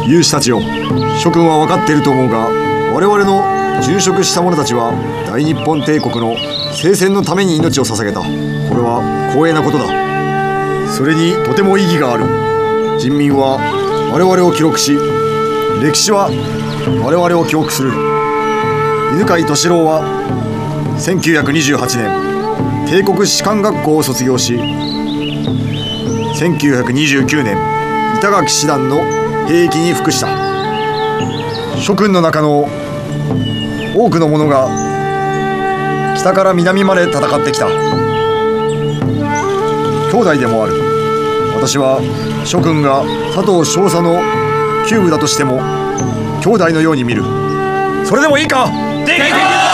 勇士たちよ、諸君は分かっていると思うが、我々の殉職した者たちは大日本帝国の聖戦のために命を捧げた。これは光栄なことだ。それにとても意義がある。人民は我々を記録し、歴史は我々を記憶する。犬飼敏郎は1928年帝国士官学校を卒業し、1929年板垣師団の兵役に服した。諸君の中の多くの者が北から南まで戦ってきた。兄弟でもある。私は諸君が佐藤少佐の旧部だとしても兄弟のように見る。それでもいいか。できる。